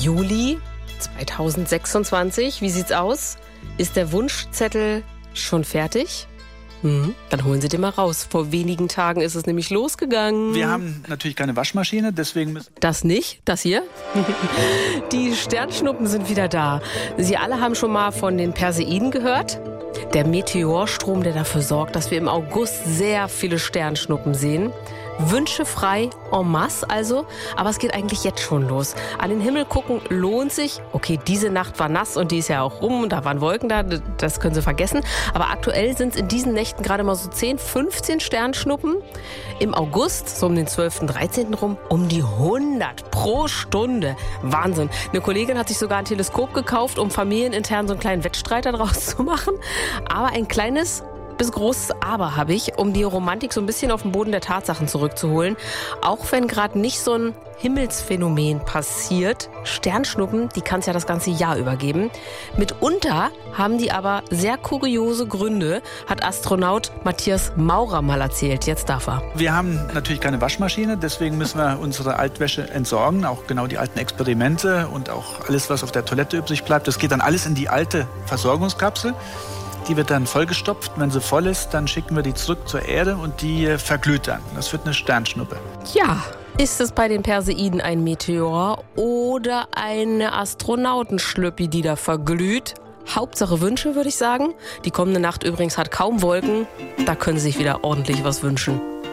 Juli 2026. Wie sieht's aus? Ist der Wunschzettel schon fertig? Dann holen Sie den mal raus. Vor wenigen Tagen ist es nämlich losgegangen. Wir haben natürlich keine Waschmaschine, deswegen müssen... Das nicht? Das hier? Die Sternschnuppen sind wieder da. Sie alle haben schon mal von den Perseiden gehört. Der Meteorstrom, der dafür sorgt, dass wir im August sehr viele Sternschnuppen sehen. Wünsche frei en masse also, aber es geht eigentlich jetzt schon los. An den Himmel gucken lohnt sich. Okay, diese Nacht war nass und die ist ja auch rum und da waren Wolken da, das können Sie vergessen. Aber aktuell sind es in diesen Nächten gerade mal so 10, 15 Sternschnuppen. Im August, so um den 12., 13. rum, um die 100 pro Stunde. Wahnsinn. Eine Kollegin hat sich sogar ein Teleskop gekauft, um familienintern so einen kleinen Wettstreit daraus zu machen. Aber ein kleines bis großes Aber habe ich, um die Romantik so ein bisschen auf den Boden der Tatsachen zurückzuholen. Auch wenn gerade nicht so ein Himmelsphänomen passiert. Sternschnuppen, die kann es ja das ganze Jahr übergeben. Mitunter haben die aber sehr kuriose Gründe, hat Astronaut Matthias Maurer mal erzählt. Jetzt darf er. Wir haben natürlich keine Waschmaschine, deswegen müssen wir unsere Altwäsche entsorgen, auch genau die alten Experimente und auch alles, was auf der Toilette übrig bleibt. Das geht dann alles in die alte Versorgungskapsel. Die wird dann vollgestopft. Wenn sie voll ist, dann schicken wir die zurück zur Erde und die verglüht dann. Das wird eine Sternschnuppe. Ja, ist es bei den Perseiden ein Meteor oder eine Astronautenschlüppi, die da verglüht? Hauptsache Wünsche, würde ich sagen. Die kommende Nacht übrigens hat kaum Wolken. Da können Sie sich wieder ordentlich was wünschen.